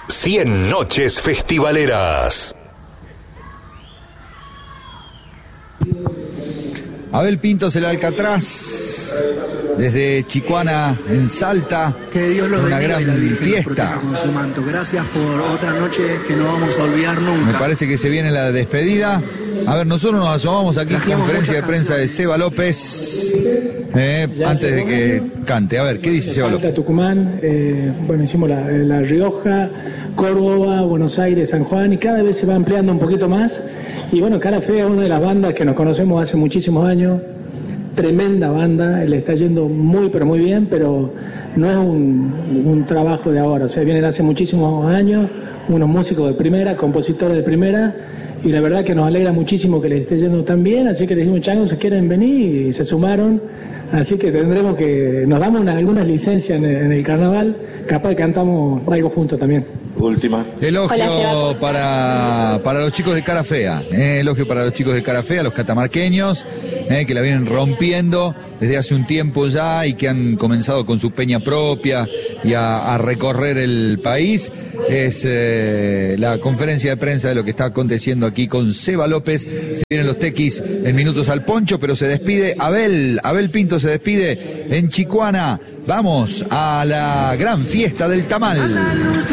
100 noches festivaleras. Abel Pintos, el Alcatraz, desde Chicuana, en Salta. Que Dios los bendiga, una gran y la Virgen fiesta. Con su manto. Gracias por otra noche que no vamos a olvidar nunca. Me parece que se viene la despedida. A ver, nosotros nos asomamos aquí, Trajimos conferencia de muchas prensa de canciones. Seba López, antes de que cante. A ver, ¿qué dice Seba Salta, López? Tucumán, bueno, hicimos la Rioja, Córdoba, Buenos Aires, San Juan, y cada vez se va ampliando un poquito más. Y bueno, Cara Fea es una de las bandas que nos conocemos hace muchísimos años. Tremenda banda, le está yendo muy pero muy bien, pero no es un trabajo de ahora, o sea, vienen hace muchísimos años, unos músicos de primera, compositores de primera, y la verdad que nos alegra muchísimo que les esté yendo tan bien, así que les dijimos, changos, se quieren venir, y se sumaron, así que tendremos que, nos damos algunas licencias en el carnaval, capaz que cantamos algo juntos también. Última. Elogio para los chicos de Cara Fea, elogio para los chicos de Cara Fea, los catamarqueños, que la vienen rompiendo desde hace un tiempo ya y que han comenzado con su peña propia y a recorrer el país. Es la conferencia de prensa de lo que está aconteciendo aquí con Seba López. Se vienen los tequis en minutos al poncho, pero se despide Abel Pinto, se despide en Chicuana. Vamos a la gran fiesta del tamal.